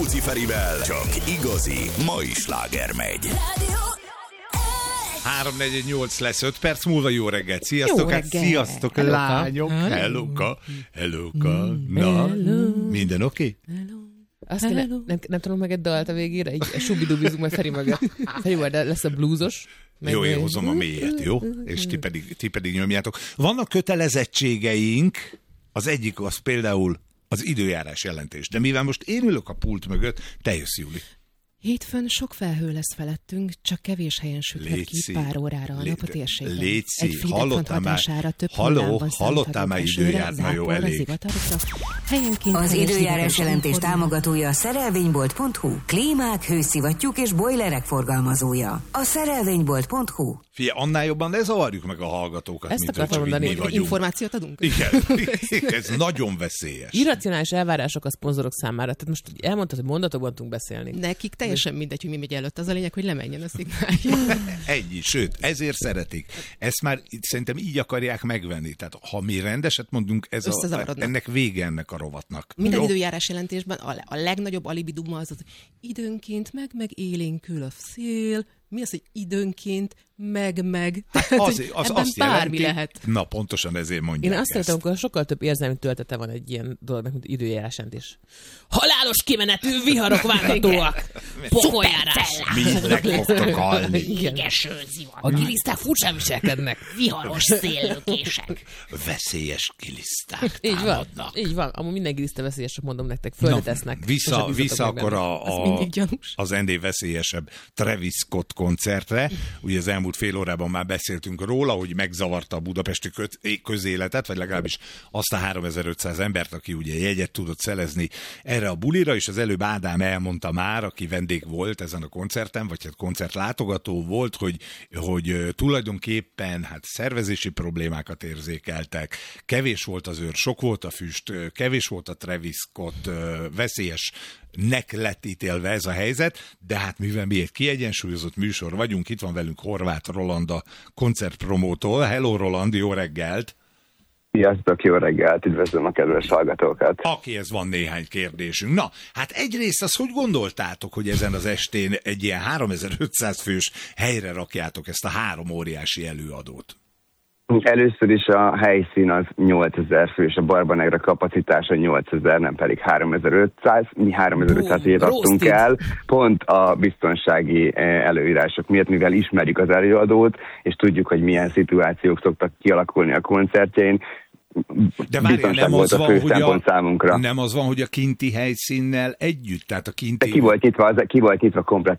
Ferivel csak igazi mai sláger megy. 3:48 lesz, 5 perc múlva. Jó reggelt, sziasztok! Jó reggelt. Sziasztok, Hello. lányok! Hello-ka! Na, minden oké? Azt kéne, nem tudom meg egy dalt a végére, így subidubizunk majd Feri mögött. Feri majd lesz a bluesos. Jó, én hozom a mélyet, jó? És ti pedig nyomjátok. Vannak kötelezettségeink, az egyik az például az időjárás jelentés. De mivel most én ülök a pult mögött, te jössz, Júli. Hétfőn sok felhő lesz felettünk, csak kevés helyen süthet ki pár órára a nap a térségben. Léci, Egy Frideg hatására több hullámban hallottál már időjárás? Na jó, elég. Az időjárás jelentés támogatója a szerelvénybolt.hu, klímák, hőszivattyúk és bojlerek forgalmazója. A szerelvénybolt.hu. Figyelj, annál jobban ne zavarjuk meg a hallgatókat, ezt mint akartam mondani, mi vagyunk. Információt adunk? Igen, ez nagyon veszélyes. Irracionális elvárások a szponzorok számára. Tehát most elmondtad, hogy mondatokban tudunk beszélni. Nekik teljesen mindegy, hogy mi megy előtt. Az a lényeg, hogy lemenjen a szignál. Ennyi, sőt, ezért szeretik. Ezt már szerintem így akarják megvenni. Tehát ha mi rendeset mondunk, ennek vége ennek a rovatnak. Minden időjárás jelentésben a legnagyobb alibiduma az időnként meg élénkül a szél. Mi az, hogy időnként meg? Hát az azt bármi jelenti, lehet. Na, pontosan ezért mondják. Én azt szeretem, amikor sokkal több érzelmi töltete van egy ilyen dolognak, mint időjárás jelentés. Halálos kimenetű viharok várhatóak! Pokoljárás! Mindnek fogtok halni. Égeső zivat. A giliszták furcsán viselkednek. Viharos széllökések. Veszélyes giliszták Így van, támadnak. így van. Amúgy minden giliszta veszélyes, mondom nektek. Földet esznek. Vissza akkor mindig gyanús. az ennél veszélyesebb Travis Scott koncertre. Ugye az elmúlt fél órában már beszéltünk róla, hogy megzavarta a budapesti közéletet, vagy legalábbis azt a 3500 embert, aki ugye jegyet tudott szelezni erre a bulira, és az előbb Ádám elmondta már, aki vendég volt ezen a koncerten, vagy hát koncertlátogató volt, hogy tulajdonképpen szervezési problémákat érzékeltek, kevés volt az őr, sok volt a füst, kevés volt a Travis Scott, veszélyesnek lett ítélve ez a helyzet, de hát mivel mi egy kiegyensúlyozott műsor vagyunk, itt van velünk Horváth Roland a koncertpromótól. Hello Roland, jó reggelt! Sziasztok, jó reggelt, üdvözlöm a kedves hallgatókat! Akihez van néhány kérdésünk. Na, hát egyrészt azt, hogy gondoltátok, hogy ezen az estén egy ilyen 3500 fős helyre rakjátok ezt a 3 óriási előadót? Először is a helyszín az 8000 fős, a Barbanegra kapacitása 8000, nem pedig 3500. Mi 3500-ért adtunk el, pont a biztonsági előírások miatt, mivel ismerjük az előadót, és tudjuk, hogy milyen szituációk szoktak kialakulni a koncertjén. De várjál, nem az van, hogy számunkra. Nem az van, hogy a kinti helyszínnel együtt, tehát a kinti... De ki volt nyitva komplet